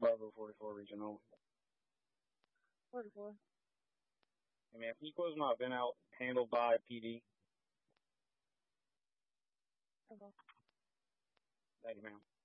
Bravo 44 Regional. 44. Hey, man, can you close my vent out handled by PD? Okay. Thank you, ma'am.